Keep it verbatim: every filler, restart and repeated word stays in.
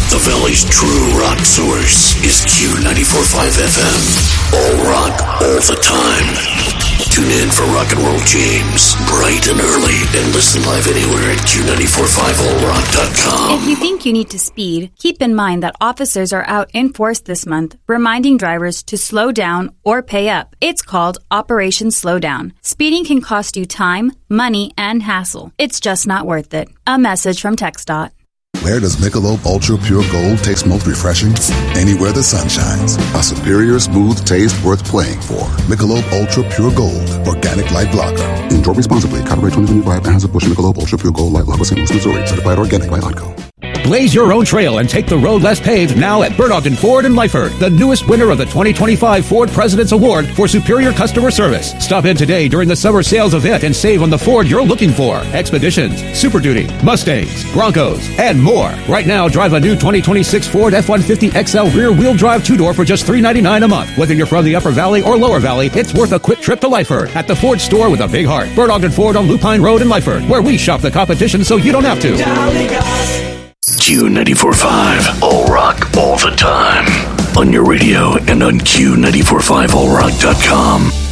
The Valley's true rock source is Q ninety-four point five F M. All rock, all the time. Tune in for Rock and Roll James, bright and early, and listen live anywhere at Q nine four five all rock dot com. If you think you need to speed, keep in mind that officers are out in force this month, reminding drivers to slow down or pay up. It's called Operation Slow Down. Speeding can cost you time, money, and hassle. It's just not worth it. A message from TxDOT. Where does Michelob Ultra Pure Gold taste most refreshing? Anywhere the sun shines. A superior smooth taste worth playing for. Michelob Ultra Pure Gold, organic light lager. Enjoy responsibly. Copyright twenty twenty-five. Anheuser-Busch Michelob Ultra Pure Gold Light Lager, Saint Louis, Missouri. Certified organic by Odco. Blaze your own trail and take the road less paved now at Bert Ogden Ford in Lyford, the newest winner of the twenty twenty-five Ford President's Award for superior customer service. Stop in today during the summer sales event and save on the Ford you're looking for. Expeditions, Super Duty, Mustangs, Broncos, and more. Right now, drive a new twenty twenty-six Ford F one fifty X L rear-wheel drive two-door for just three hundred ninety-nine dollars a month. Whether you're from the Upper Valley or Lower Valley, it's worth a quick trip to Lyford at the Ford store with a big heart. Bert Ogden Ford on Lupine Road in Lyford, where we shop the competition so you don't have to. Q ninety-four point five, all rock, all the time. On your radio and on Q nine four five all rock dot com.